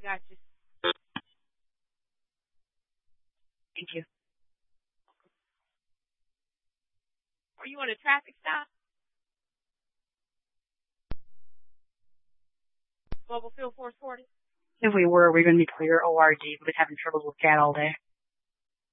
got you. Thank you. Are you on a traffic stop? Mobile Field Force 40? If we were, we're going to be clear ORD. We've been having troubles with CAT all day.